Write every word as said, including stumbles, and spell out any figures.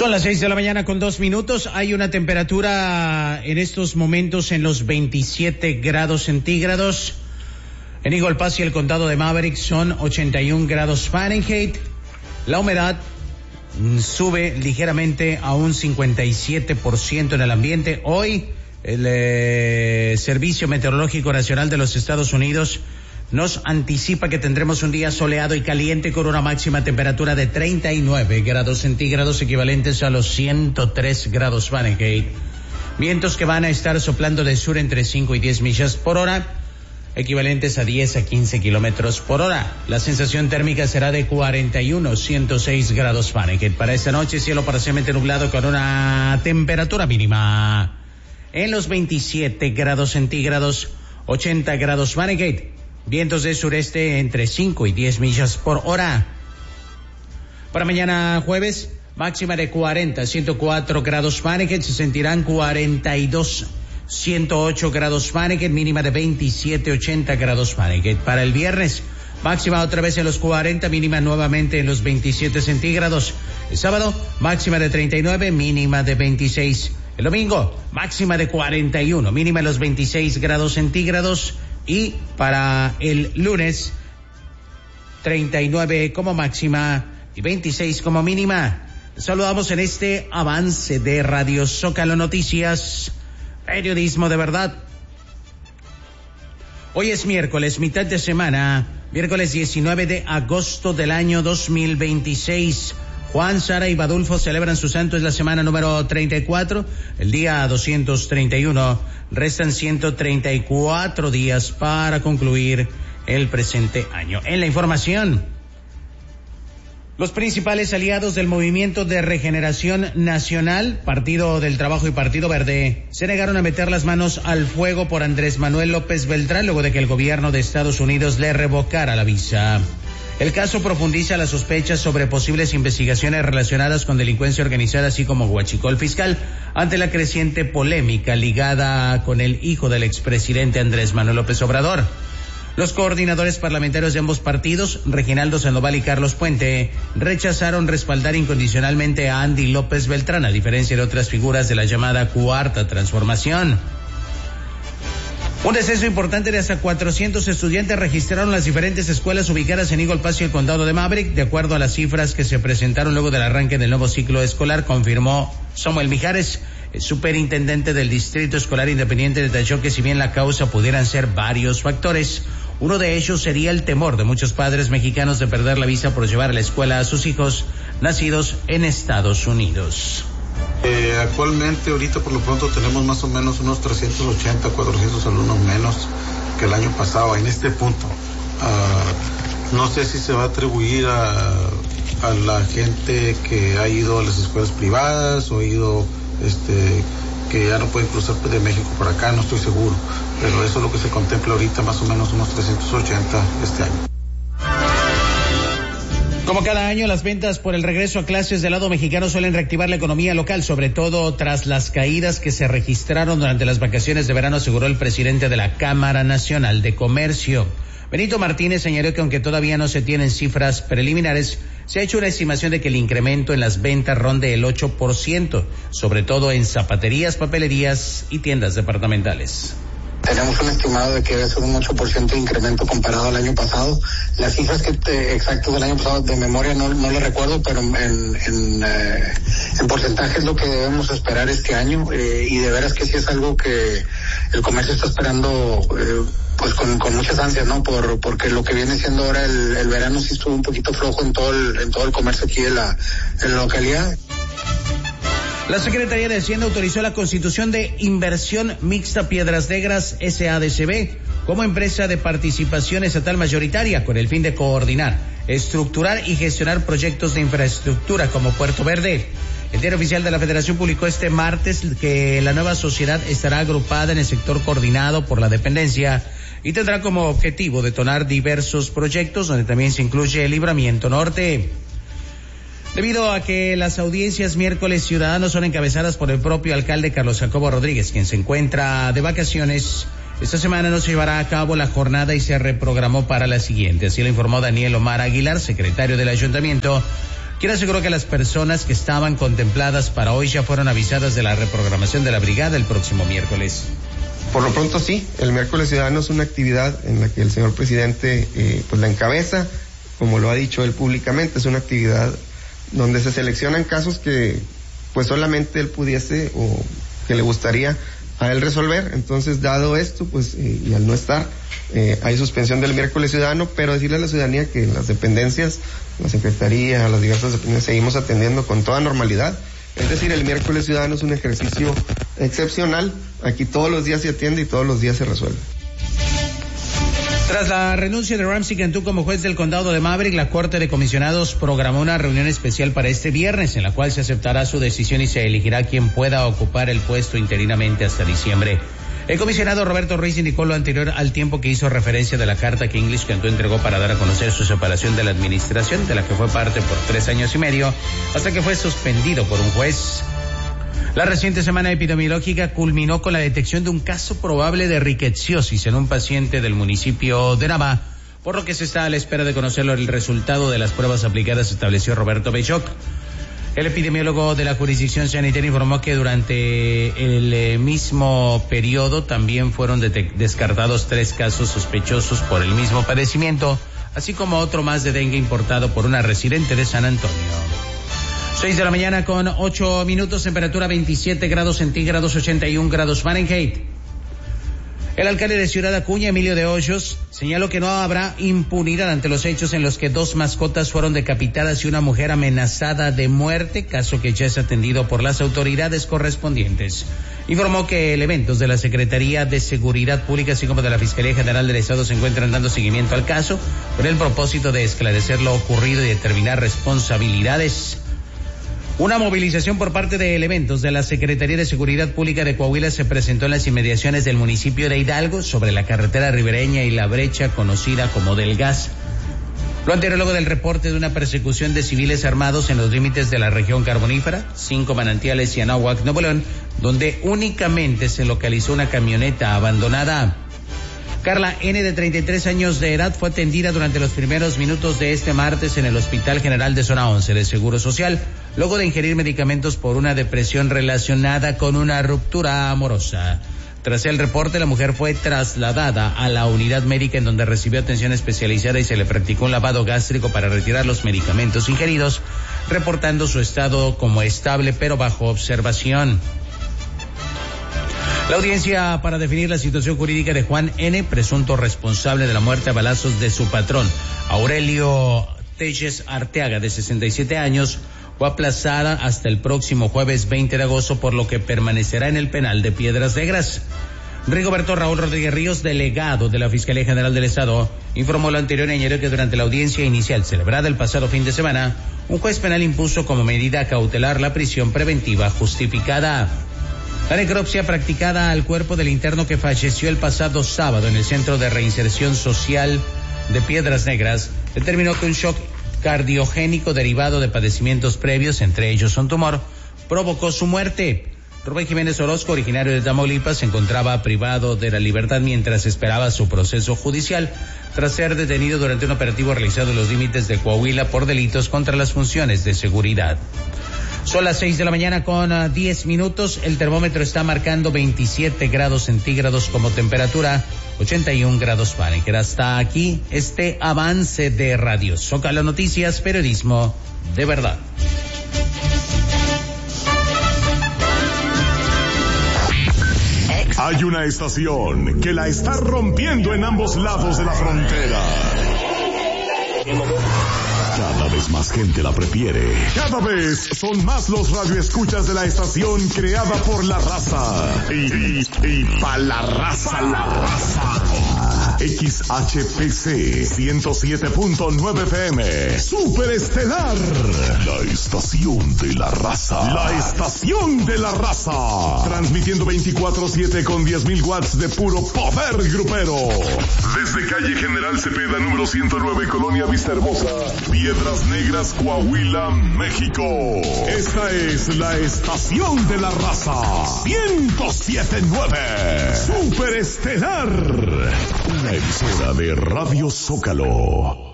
Son las seis de la mañana con dos minutos. Hay una temperatura en estos momentos en los veintisiete grados centígrados. En Eagle Pass y el condado de Maverick son ochenta y un grados Fahrenheit. La humedad sube ligeramente a un cincuenta y siete por ciento en el ambiente. Hoy el eh, Servicio Meteorológico Nacional de los Estados Unidos nos anticipa que tendremos un día soleado y caliente con una máxima temperatura de treinta y nueve grados centígrados, equivalentes a los ciento tres grados Fahrenheit. Vientos que van a estar soplando del sur entre cinco y diez millas por hora, equivalentes a diez a quince kilómetros por hora. La sensación térmica será de cuarenta y uno, ciento seis grados Fahrenheit. Para esta noche, cielo parcialmente nublado con una temperatura mínima en los veintisiete grados centígrados, ochenta grados Fahrenheit. Vientos de sureste entre cinco y diez millas por hora. Para mañana jueves, máxima de cuarenta, ciento cuatro grados Fahrenheit, se sentirán cuarenta y dos, ciento ocho grados Fahrenheit, mínima de veintisiete, ochenta grados Fahrenheit. Para el viernes, máxima otra vez en los cuarenta, mínima nuevamente en los veintisiete centígrados. El sábado, máxima de treinta y nueve, mínima de veintiséis. El domingo, máxima de cuarenta y uno, mínima en los veintiséis grados centígrados. Y para el lunes, treinta y nueve como máxima y veintiséis como mínima. Saludamos en este avance de Radio Zócalo Noticias, periodismo de verdad. Hoy es miércoles, mitad de semana, miércoles diecinueve de agosto del año dos mil veintiséis. Juan, Sara y Badulfo celebran su santo, es la semana número treinta y cuatro, el día doscientos treinta y uno. Restan ciento treinta y cuatro días para concluir el presente año. En la información, los principales aliados del Movimiento de Regeneración Nacional, Partido del Trabajo y Partido Verde, se negaron a meter las manos al fuego por Andrés Manuel López Beltrán luego de que el gobierno de Estados Unidos le revocara la visa. El caso profundiza las sospechas sobre posibles investigaciones relacionadas con delincuencia organizada, así como huachicol fiscal, ante la creciente polémica ligada con el hijo del expresidente Andrés Manuel López Obrador. Los coordinadores parlamentarios de ambos partidos, Reginaldo Sandoval y Carlos Puente, rechazaron respaldar incondicionalmente a Andy López Beltrán, a diferencia de otras figuras de la llamada Cuarta Transformación. Un descenso importante de hasta cuatrocientos estudiantes registraron las diferentes escuelas ubicadas en Eagle Pass y el condado de Maverick, de acuerdo a las cifras que se presentaron luego del arranque del nuevo ciclo escolar, confirmó Samuel Mijares, el superintendente del Distrito Escolar Independiente. Detalló que si bien la causa pudieran ser varios factores, uno de ellos sería el temor de muchos padres mexicanos de perder la visa por llevar a la escuela a sus hijos nacidos en Estados Unidos. Eh, actualmente, ahorita por lo pronto tenemos más o menos unos trescientos ochenta, cuatrocientos alumnos menos que el año pasado en este punto. Uh, no sé si se va a atribuir a, a la gente que ha ido a las escuelas privadas o ha ido, este, que ya no pueden cruzar de México para acá, no estoy seguro, pero eso es lo que se contempla ahorita, más o menos unos trescientos ochenta este año. Como cada año, las ventas por el regreso a clases del lado mexicano suelen reactivar la economía local, sobre todo tras las caídas que se registraron durante las vacaciones de verano, aseguró el presidente de la Cámara Nacional de Comercio. Benito Martínez señaló que aunque todavía no se tienen cifras preliminares, se ha hecho una estimación de que el incremento en las ventas ronde el ocho por ciento, sobre todo en zapaterías, papelerías y tiendas departamentales. Tenemos un estimado de que debe ser un ocho por ciento de incremento comparado al año pasado. Las cifras que te, exactas del año pasado de memoria no, no lo recuerdo, pero en, en, eh, en porcentaje es lo que debemos esperar este año, eh, y de veras que sí es algo que el comercio está esperando eh, pues con, con muchas ansias, ¿no? Por, porque lo que viene siendo ahora el, el verano sí estuvo un poquito flojo en todo el, en todo el comercio aquí de la, de la localidad. La Secretaría de Hacienda autorizó la constitución de Inversión Mixta Piedras Negras S A D C B como empresa de participación estatal mayoritaria con el fin de coordinar, estructurar y gestionar proyectos de infraestructura como Puerto Verde. El Diario Oficial de la Federación publicó este martes que la nueva sociedad estará agrupada en el sector coordinado por la dependencia y tendrá como objetivo detonar diversos proyectos donde también se incluye el Libramiento Norte. Debido a que las audiencias miércoles ciudadanos son encabezadas por el propio alcalde Carlos Jacobo Rodríguez, quien se encuentra de vacaciones, esta semana no se llevará a cabo la jornada y se reprogramó para la siguiente. Así lo informó Daniel Omar Aguilar, secretario del ayuntamiento, quien aseguró que las personas que estaban contempladas para hoy ya fueron avisadas de la reprogramación de la brigada el próximo miércoles. Por lo pronto sí, el miércoles ciudadano es una actividad en la que el señor presidente eh, pues la encabeza, como lo ha dicho él públicamente, es una actividad donde se seleccionan casos que pues solamente él pudiese o que le gustaría a él resolver. Entonces, dado esto, pues, eh, y al no estar, eh, hay suspensión del miércoles ciudadano, pero decirle a la ciudadanía que en las dependencias, la secretaría, las diversas dependencias, seguimos atendiendo con toda normalidad. Es decir, el miércoles ciudadano es un ejercicio excepcional. Aquí todos los días se atiende y todos los días se resuelve. Tras la renuncia de Ramsey Cantú como juez del condado de Maverick, la Corte de Comisionados programó una reunión especial para este viernes, en la cual se aceptará su decisión y se elegirá quien pueda ocupar el puesto interinamente hasta diciembre. El comisionado Roberto Ruiz indicó lo anterior al tiempo que hizo referencia de la carta que English Cantú entregó para dar a conocer su separación de la administración, de la que fue parte por tres años y medio, hasta que fue suspendido por un juez. La reciente semana epidemiológica culminó con la detección de un caso probable de riqueciosis en un paciente del municipio de Navá, por lo que se está a la espera de conocer el resultado de las pruebas aplicadas, estableció Roberto Belloc. El epidemiólogo de la jurisdicción sanitaria informó que durante el mismo periodo también fueron descartados tres casos sospechosos por el mismo padecimiento, así como otro más de dengue importado por una residente de San Antonio. Seis de la mañana con ocho minutos, temperatura veintisiete grados centígrados, ochenta y un grados Fahrenheit. El alcalde de Ciudad Acuña, Emilio de Hoyos, señaló que no habrá impunidad ante los hechos en los que dos mascotas fueron decapitadas y una mujer amenazada de muerte, caso que ya es atendido por las autoridades correspondientes. Informó que elementos de la Secretaría de Seguridad Pública, así como de la Fiscalía General del Estado, se encuentran dando seguimiento al caso con el propósito de esclarecer lo ocurrido y determinar responsabilidades. Una movilización por parte de elementos de la Secretaría de Seguridad Pública de Coahuila se presentó en las inmediaciones del municipio de Hidalgo, sobre la carretera ribereña y la brecha conocida como del Gas. Lo anterior luego del reporte de una persecución de civiles armados en los límites de la región carbonífera, Cinco Manantiales y Anáhuac, Nuevo León, donde únicamente se localizó una camioneta abandonada. Carla N., de treinta y tres años de edad, fue atendida durante los primeros minutos de este martes en el Hospital General de Zona once de Seguro Social, luego de ingerir medicamentos por una depresión relacionada con una ruptura amorosa. Tras el reporte, la mujer fue trasladada a la unidad médica, en donde recibió atención especializada y se le practicó un lavado gástrico para retirar los medicamentos ingeridos, reportando su estado como estable pero bajo observación. La audiencia para definir la situación jurídica de Juan N., presunto responsable de la muerte a balazos de su patrón, Aurelio Telles Arteaga, de sesenta y siete años, fue aplazada hasta el próximo jueves veinte de agosto, por lo que permanecerá en el penal de Piedras Negras. Rigoberto Raúl Rodríguez Ríos, delegado de la Fiscalía General del Estado, informó lo anterior y añadió que durante la audiencia inicial celebrada el pasado fin de semana, un juez penal impuso como medida cautelar la prisión preventiva justificada. La necropsia practicada al cuerpo del interno que falleció el pasado sábado en el Centro de Reinserción Social de Piedras Negras determinó que un shock cardiogénico derivado de padecimientos previos, entre ellos un tumor, provocó su muerte. Rubén Jiménez Orozco, originario de Tamaulipas, se encontraba privado de la libertad mientras esperaba su proceso judicial, tras ser detenido durante un operativo realizado en los límites de Coahuila por delitos contra las funciones de seguridad. Son las seis de la mañana con uh, diez minutos. El termómetro está marcando veintisiete grados centígrados como temperatura, ochenta y un grados Fahrenheit. Hasta aquí este avance de Radio Zócalo Noticias, periodismo de verdad. Hay una estación que la está rompiendo en ambos lados de la frontera. Cada vez más gente la prefiere. Cada vez son más los radioescuchas de la estación creada por la raza. Y, y, y pa' la raza, la raza. X H P C ciento siete punto nueve F M. Superestelar. La estación de la raza. La estación de la raza. Transmitiendo veinticuatro siete con diez mil watts de puro poder grupero. Desde calle General Cepeda, número ciento nueve, Colonia Vista Hermosa, Piedras Negras, Coahuila, México. Esta es la estación de la raza. ciento siete punto nueve. Superestelar. Una emisora de Radio Zócalo.